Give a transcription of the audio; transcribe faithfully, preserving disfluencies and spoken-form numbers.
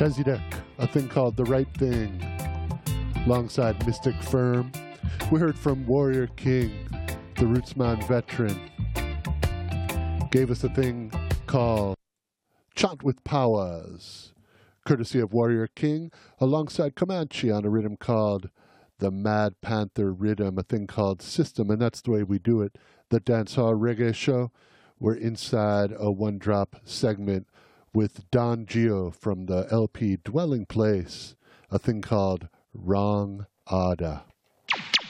Chezidek, a thing called The Right Thing, alongside Mystic Firm. We heard from Warrior King, the Rootsman veteran. Gave us a thing called Chant with Powers, courtesy of Warrior King, alongside Comanche on a rhythm called The Mad Panther Rhythm, a thing called System, and that's the way we do it. The Dancehall Reggae Show. We're inside a one-drop segment with Don Gio from the L P Dwelling Place, a thing called Wrong Order.